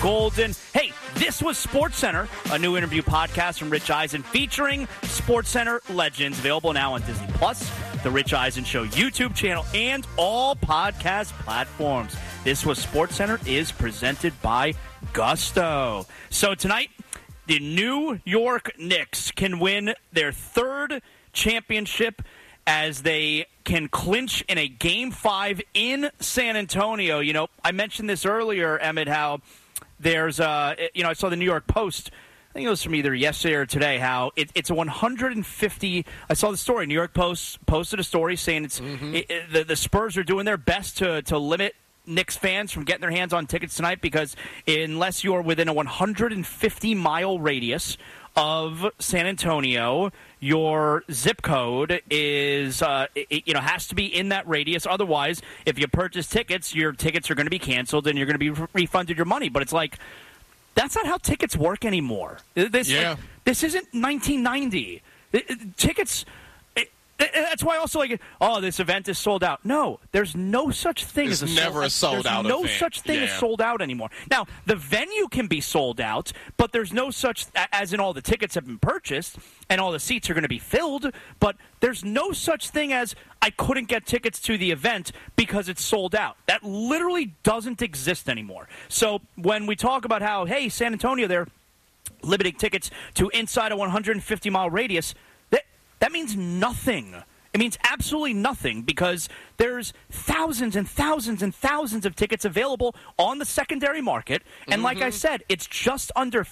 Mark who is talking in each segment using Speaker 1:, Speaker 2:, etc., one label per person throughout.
Speaker 1: Golden. Hey, this was SportsCenter, a new interview podcast from Rich Eisen featuring SportsCenter legends, available now on Disney Plus, the Rich Eisen Show YouTube channel, and all podcast platforms. This was SportsCenter is presented by Gusto. So tonight, the New York Knicks can win their third championship as they can clinch in a Game 5 in San Antonio. You know, I mentioned this earlier, Emmett, how there's, I saw the New York Post, I think it was from either yesterday or today, how it's a 150, I saw the story, New York Post posted a story saying the Spurs are doing their best to limit Knicks fans from getting their hands on tickets tonight, because unless you're within a 150-mile radius of San Antonio, your zip code is has to be in that radius. Otherwise, if you purchase tickets, your tickets are going to be canceled and you're going to be refunded your money. But it's like, that's not how tickets work anymore. This isn't 1990. Tickets. That's why also, this event is sold out. No, there's no such thing as a sold out. There's no such thing as sold out anymore. Now, the venue can be sold out, but there's no such, as in all the tickets have been purchased and all the seats are going to be filled, but there's no such thing as I couldn't get tickets to the event because it's sold out. That literally doesn't exist anymore. So when we talk about how, hey, San Antonio, they're limiting tickets to inside a 150-mile radius, that means nothing. It means absolutely nothing, because there's thousands and thousands and thousands of tickets available on the secondary market. And like I said, it's just under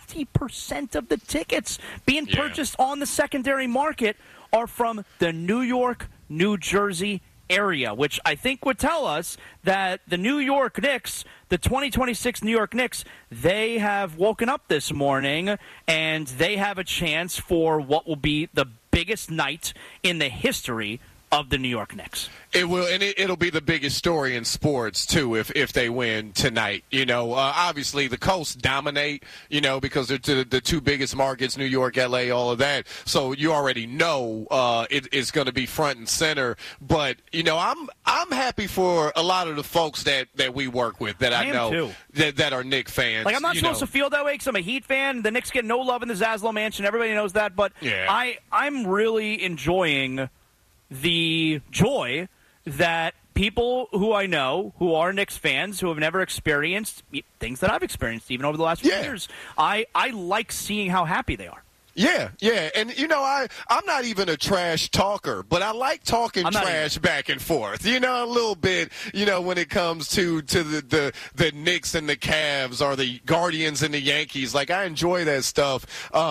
Speaker 1: 50% of the tickets being purchased on the secondary market are from the New York, New Jersey area, which I think would tell us that the New York Knicks, the 2026 New York Knicks, they have woken up this morning and they have a chance for what will be the biggest night in the history of the New York Knicks.
Speaker 2: It will, and it'll be the biggest story in sports, too, if they win tonight. Obviously the coasts dominate, because they're the two biggest markets, New York, L.A., all of that. So you already know it's going to be front and center. But, I'm happy for a lot of the folks that we work with that I know that are Knicks fans.
Speaker 1: I'm not supposed to feel that way because I'm a Heat fan. The Knicks get no love in the Zaslow Mansion. Everybody knows that. But I'm really enjoying the joy that people who I know who are Knicks fans who have never experienced things that I've experienced even over the last few years, I like seeing how happy they are.
Speaker 2: Yeah. And, I'm not even a trash talker, but I like talking trash back and forth, a little bit, when it comes to the Knicks and the Cavs or the Guardians and the Yankees. Like, I enjoy that stuff.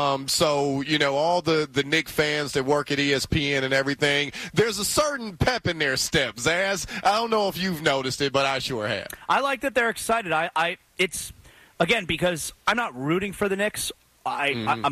Speaker 2: So, all the Knicks fans that work at ESPN and everything, there's a certain pep in their step, Zaz. I don't know if you've noticed it, but I sure have.
Speaker 1: I like that they're excited. It's, again, because I'm not rooting for the Knicks. I'm